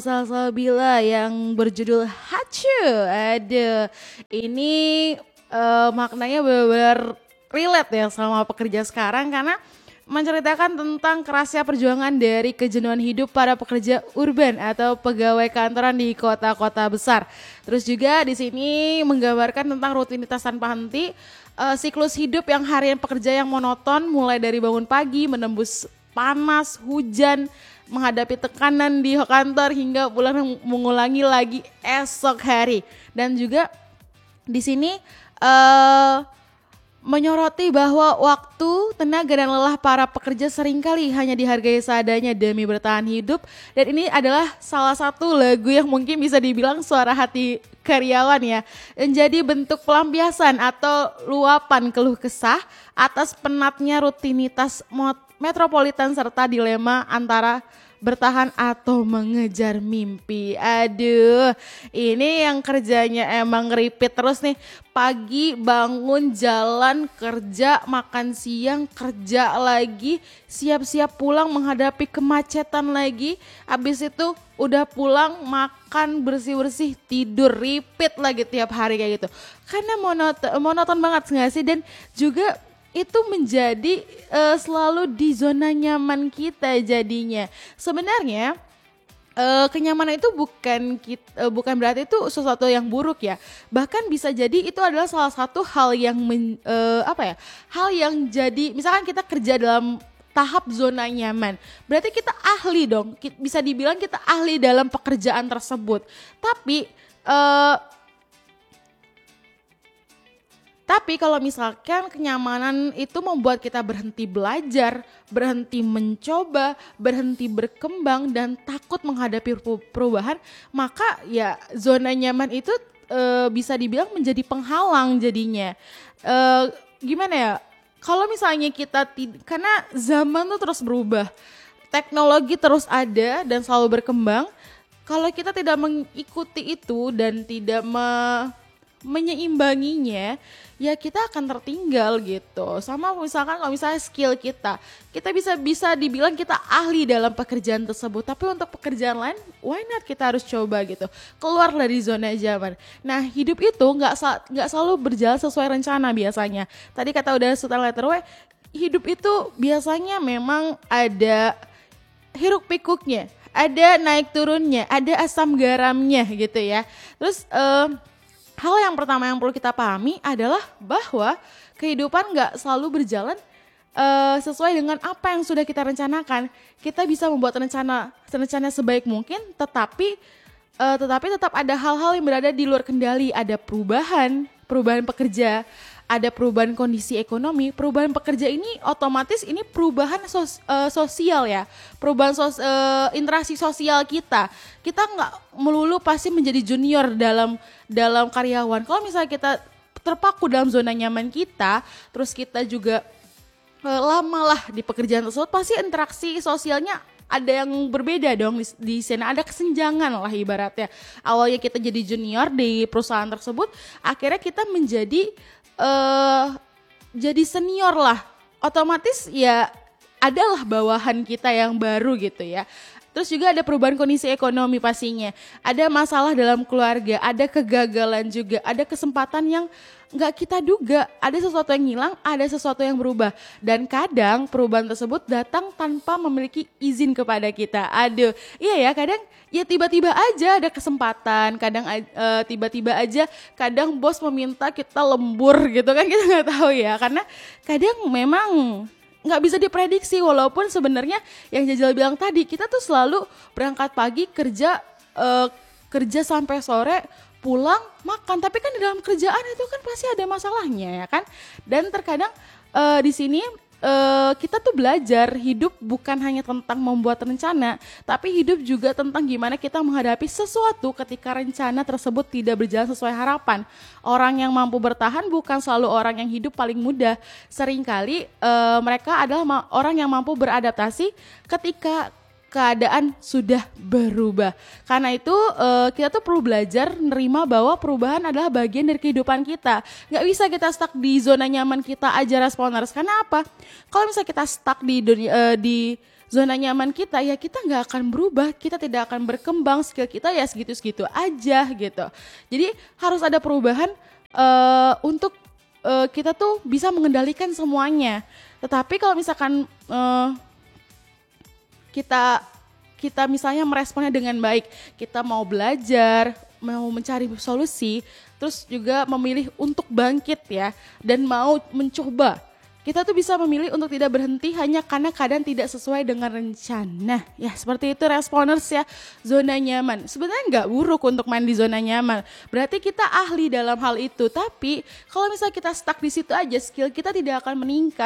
Salsabila yang berjudul Hachu. Aduh, ini maknanya benar-benar relate ya sama pekerja sekarang karena menceritakan tentang kerasnya perjuangan dari kejenuhan hidup para pekerja urban atau pegawai kantoran di kota-kota besar. Terus juga di sini menggambarkan tentang rutinitas tanpa henti, siklus hidup yang harian pekerja yang monoton mulai dari bangun pagi menembus panas, hujan, menghadapi tekanan di kantor hingga pulang mengulangi lagi esok hari. Dan juga di sini menyoroti bahwa waktu, tenaga dan lelah para pekerja seringkali hanya dihargai seadanya demi bertahan hidup. Dan ini adalah salah satu lagu yang mungkin bisa dibilang suara hati karyawan ya. Menjadi bentuk pelampiasan atau luapan keluh kesah atas penatnya rutinitas metropolitan serta dilema antara bertahan atau mengejar mimpi. Aduh, ini yang kerjanya emang repeat terus nih. Pagi bangun, jalan, kerja, makan siang, kerja lagi, siap-siap pulang menghadapi kemacetan lagi. Habis itu udah pulang, makan, bersih-bersih, tidur, repeat lagi tiap hari kayak gitu. Karena monoton banget nggak sih? Dan juga itu menjadi selalu di zona nyaman kita jadinya. Sebenarnya kenyamanan itu bukan berarti itu sesuatu yang buruk ya. Bahkan bisa jadi itu adalah salah satu hal yang hal yang jadi misalkan kita kerja dalam tahap zona nyaman. Berarti kita ahli dong. Bisa dibilang kita ahli dalam pekerjaan tersebut. Tapi kalau misalkan kenyamanan itu membuat kita berhenti belajar, berhenti mencoba, berhenti berkembang dan takut menghadapi perubahan, maka ya zona nyaman itu bisa dibilang menjadi penghalang jadinya. Gimana ya? Kalau misalnya karena zaman tuh terus berubah, teknologi terus ada dan selalu berkembang. Kalau kita tidak mengikuti itu dan tidak menyeimbanginya, ya kita akan tertinggal gitu. Sama misalkan kalau misalnya skill kita bisa dibilang kita ahli dalam pekerjaan tersebut, tapi untuk pekerjaan lain, why not kita harus coba gitu, keluar dari zona nyaman. Nah hidup itu nggak selalu berjalan sesuai rencana biasanya. Tadi kata udah setelah letter W, hidup itu biasanya memang ada hiruk pikuknya, ada naik turunnya, ada asam garamnya gitu ya. Terus hal yang pertama yang perlu kita pahami adalah bahwa kehidupan gak selalu berjalan sesuai dengan apa yang sudah kita rencanakan. Kita bisa membuat rencana sebaik mungkin, tetapi tetap ada hal-hal yang berada di luar kendali. Ada perubahan pekerja, ada perubahan kondisi ekonomi. Perubahan pekerja ini otomatis ini perubahan sosial ya, perubahan interaksi sosial kita. Kita nggak melulu pasti menjadi junior dalam karyawan. Kalau misalnya kita terpaku dalam zona nyaman kita, terus kita juga lama lah di pekerjaan tersebut, pasti interaksi sosialnya ada yang berbeda dong di sana, ada kesenjangan lah ibaratnya. Awalnya kita jadi junior di perusahaan tersebut, akhirnya kita menjadi jadi senior lah. Otomatis ya adalah bawahan kita yang baru gitu ya. Terus juga ada perubahan kondisi ekonomi pastinya. Ada masalah dalam keluarga, ada kegagalan juga, ada kesempatan yang nggak kita duga. Ada sesuatu yang hilang, ada sesuatu yang berubah. Dan kadang perubahan tersebut datang tanpa memiliki izin kepada kita. Aduh, iya ya, kadang ya tiba-tiba aja ada kesempatan. Kadang tiba-tiba aja, kadang bos meminta kita lembur gitu kan, kita nggak tahu ya. Karena kadang memang nggak bisa diprediksi, walaupun sebenarnya yang Jajal bilang tadi, kita tuh selalu berangkat pagi kerja sampai sore, pulang makan, tapi kan di dalam kerjaan itu kan pasti ada masalahnya ya kan. Dan terkadang di sini kita tuh belajar hidup bukan hanya tentang membuat rencana, tapi hidup juga tentang gimana kita menghadapi sesuatu ketika rencana tersebut tidak berjalan sesuai harapan. Orang yang mampu bertahan bukan selalu orang yang hidup paling mudah. Seringkali mereka adalah orang yang mampu beradaptasi ketika keadaan sudah berubah. Karena itu kita tuh perlu belajar nerima bahwa perubahan adalah bagian dari kehidupan kita. Gak bisa kita stuck di zona nyaman kita aja responers. Karena apa? Kalau misalnya kita stuck di zona nyaman kita, ya kita nggak akan berubah, kita tidak akan berkembang, skill kita ya segitu-segitu aja gitu. Jadi harus ada perubahan untuk kita tuh bisa mengendalikan semuanya. Tetapi kalau misalkan kita misalnya meresponnya dengan baik, kita mau belajar, mau mencari solusi, terus juga memilih untuk bangkit ya, dan mau mencoba. Kita tuh bisa memilih untuk tidak berhenti hanya karena keadaan tidak sesuai dengan rencana. Ya seperti itu Responers ya, zona nyaman. Sebenarnya nggak buruk untuk main di zona nyaman. Berarti kita ahli dalam hal itu. Tapi kalau misalnya kita stuck di situ aja, skill kita tidak akan meningkat.